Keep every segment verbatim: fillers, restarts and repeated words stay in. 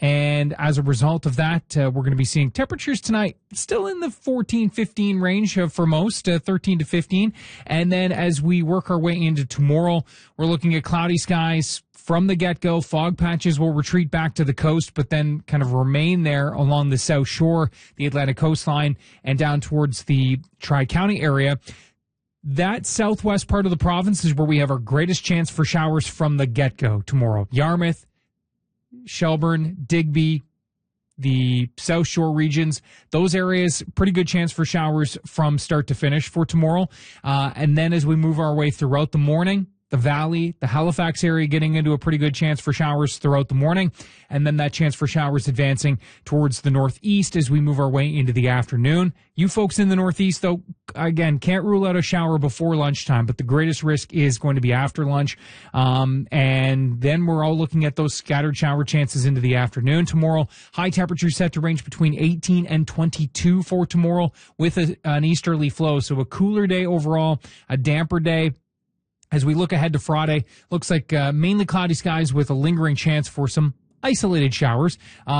And as a result of that, uh, we're going to be seeing temperatures tonight still in the fourteen, fifteen range uh, for most, uh, thirteen to fifteen. And then as we work our way into tomorrow, we're looking at cloudy skies from the get-go. Fog patches will retreat back to the coast, but then kind of remain there along the south shore, the Atlantic coastline, and down towards the Tri-County area. That southwest part of the province is where we have our greatest chance for showers from the get-go tomorrow. Yarmouth, Shelburne, Digby, the South Shore regions, those areas, pretty good chance for showers from start to finish for tomorrow. Uh, and then as we move our way throughout the morning, the Valley, the Halifax area getting into a pretty good chance for showers throughout the morning, and then that chance for showers advancing towards the northeast as we move our way into the afternoon. You folks in the northeast, though, again, can't rule out a shower before lunchtime, but the greatest risk is going to be after lunch. Um, and then we're all looking at those scattered shower chances into the afternoon tomorrow. High temperatures set to range between eighteen and twenty-two for tomorrow with a, an easterly flow. So a cooler day overall, a damper day. As we look ahead to Friday, looks like uh, mainly cloudy skies with a lingering chance for some isolated showers,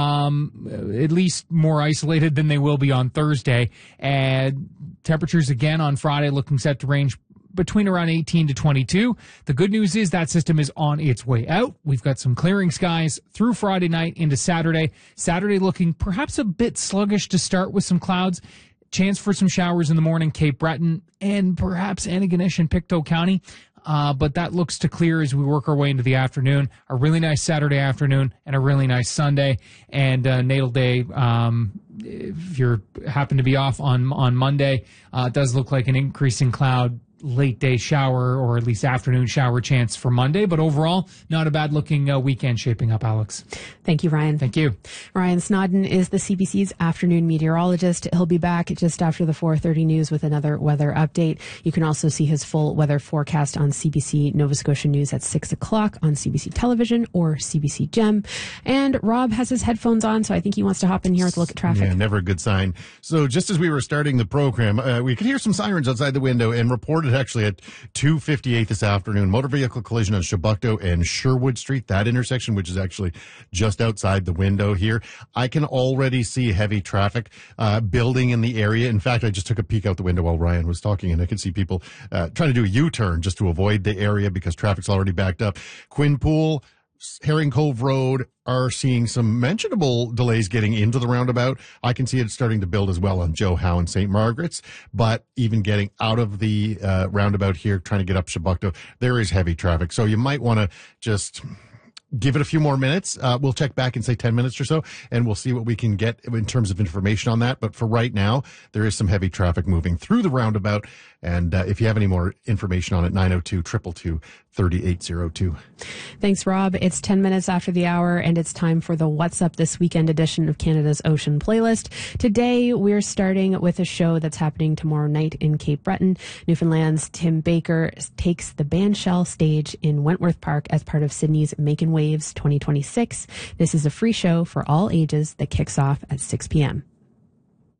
um, at least more isolated than they will be on Thursday. And temperatures again on Friday looking set to range between around eighteen to twenty-two. The good news is that system is on its way out. We've got some clearing skies through Friday night into Saturday. Saturday looking perhaps a bit sluggish to start with some clouds. Chance for some showers in the morning, Cape Breton, and perhaps Antigonish and Pictou County. Uh, but that looks to clear as we work our way into the afternoon. A really nice Saturday afternoon and a really nice Sunday. And uh, natal day, um, if you happen to be off on on Monday, uh, it does look like an increasing cloud late day shower or at least afternoon shower chance for Monday. But overall, not a bad looking uh, weekend shaping up, Alex. Thank you, Ryan. Thank you. Ryan Snodden is the C B C's afternoon meteorologist. He'll be back just after the four thirty news with another weather update. You can also see his full weather forecast on C B C Nova Scotia News at six o'clock on C B C Television or C B C Gem. And Rob has his headphones on, so I think he wants to hop in here with a look at traffic. Yeah, never a good sign. So just as we were starting the program, uh, we could hear some sirens outside the window and reported actually at two fifty-eight this afternoon, motor vehicle collision on Chebucto and Sherwood Street, that intersection, which is actually just outside the window here. I can already see heavy traffic uh, building in the area. In fact, I just took a peek out the window while Ryan was talking, and I could see people uh, trying to do a U-turn just to avoid the area because traffic's already backed up. Quinpool, Herring Cove Road are seeing some mentionable delays getting into the roundabout. I can see it starting to build as well on Joe Howe and Saint Margaret's, but even getting out of the uh, roundabout here, trying to get up Chebucto, there is heavy traffic. So you might want to just give it a few more minutes. Uh, we'll check back in, say, ten minutes or so, and we'll see what we can get in terms of information on that. But for right now, there is some heavy traffic moving through the roundabout. And uh, if you have any more information on it, nine oh two, two two two, three eight oh two. Thanks, Rob. It's ten minutes after the hour, and it's time for the What's Up This Weekend edition of Canada's Ocean Playlist. Today, we're starting with a show that's happening tomorrow night in Cape Breton. Newfoundland's Tim Baker takes the bandshell stage in Wentworth Park as part of Sydney's Makin' Waves twenty twenty-six. This is a free show for all ages that kicks off at six p.m.